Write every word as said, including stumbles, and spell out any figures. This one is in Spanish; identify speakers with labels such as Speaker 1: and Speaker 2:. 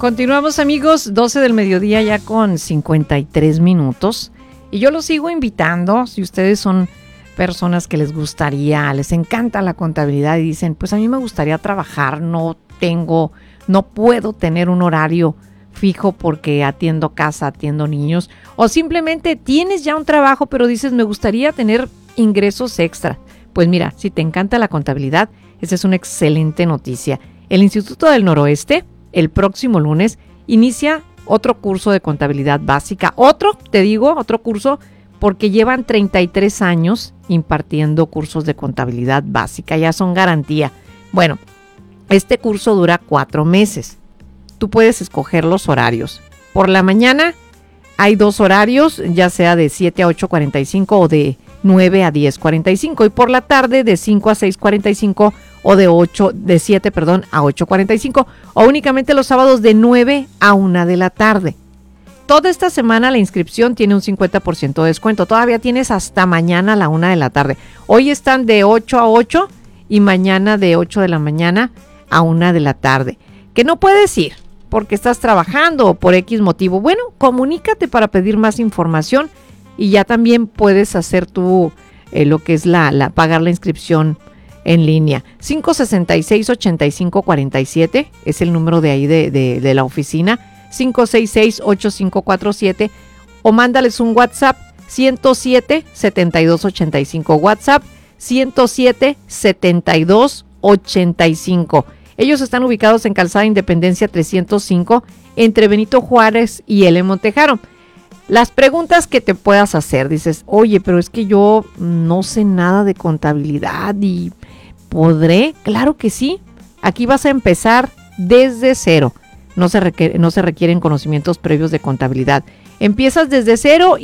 Speaker 1: Continuamos, amigos, doce del mediodía ya con cincuenta y tres minutos. Y yo los sigo invitando, si ustedes son personas que les gustaría, les encanta la contabilidad y dicen, pues a mí me gustaría trabajar, no tengo, no puedo tener un horario fijo porque atiendo casa, atiendo niños, o simplemente tienes ya un trabajo pero dices, me gustaría tener ingresos extra. Pues mira, si te encanta la contabilidad, esa es una excelente noticia. El Instituto del Noroeste, el próximo lunes, inicia otro curso de contabilidad básica. Otro, te digo, otro curso, porque llevan treinta y tres años impartiendo cursos de contabilidad básica. Ya son garantía. Bueno, este curso dura cuatro meses. Tú puedes escoger los horarios. Por la mañana hay dos horarios, ya sea de siete a ocho cuarenta y cinco o de nueve a diez cuarenta y cinco. Y por la tarde de cinco a seis cuarenta y cinco o de ocho, de siete, perdón, a ocho cuarenta y cinco, o únicamente los sábados de nueve a una de la tarde. Toda esta semana la inscripción tiene un cincuenta por ciento de descuento. Todavía tienes hasta mañana a la una de la tarde. Hoy están de ocho a ocho y mañana de ocho de la mañana a una de la tarde. Que no puedes ir porque estás trabajando o por X motivo. Bueno, comunícate para pedir más información y ya también puedes hacer tú eh, lo que es la, la pagar la inscripción en línea. cinco sesenta y seis, ochenta y cinco cuarenta y siete es el número de ahí de, de, de la oficina. cinco seis seis, ocho cinco cuatro siete o mándales un WhatsApp ciento siete, setenta y dos ochenta y cinco, WhatsApp ciento siete, setenta y dos ochenta y cinco. Ellos están ubicados en Calzada Independencia trescientos cinco entre Benito Juárez y L. Montejaro. Las preguntas que te puedas hacer, dices, oye, pero es que yo no sé nada de contabilidad y ¿podré? Claro que sí. Aquí vas a empezar desde cero. No se requiere, no se requieren conocimientos previos de contabilidad. Empiezas desde cero